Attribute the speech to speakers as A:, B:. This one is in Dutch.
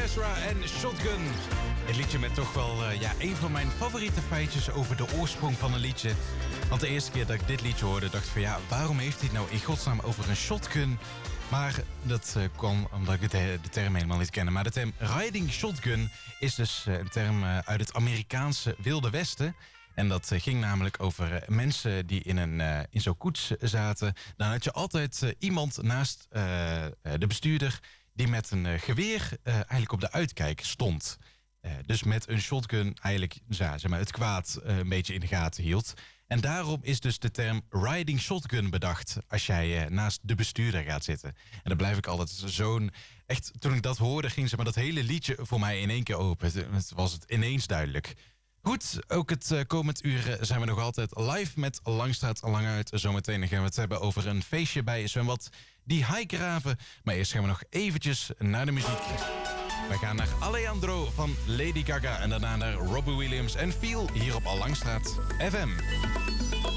A: Ezra en Shotgun. Het liedje met toch wel een van mijn favoriete feitjes over de oorsprong van een liedje. Want de eerste keer dat ik dit liedje hoorde, dacht ik van waarom heeft hij het nou in godsnaam over een shotgun? Maar dat kwam omdat ik de term helemaal niet kende. Maar de term riding shotgun is dus een term uit het Amerikaanse Wilde Westen. En dat ging namelijk over mensen die in zo'n koets zaten. Dan had je altijd iemand naast de bestuurder die met een geweer eigenlijk op de uitkijk stond. Dus met een shotgun eigenlijk het kwaad een beetje in de gaten hield. En daarom is dus de term riding shotgun bedacht als jij naast de bestuurder gaat zitten. En dan blijf ik altijd echt, toen ik dat hoorde, ging dat hele liedje voor mij in één keer open. Het was het ineens duidelijk. Goed, ook het komend uur zijn we nog altijd live met Langstraat Languit. Zometeen gaan we het hebben over een feestje bij Zwembad Die Highgraven. Maar eerst gaan we nog eventjes naar de muziek. We gaan naar Alejandro van Lady Gaga en daarna naar Robbie Williams en Feel hier op Langstraat FM.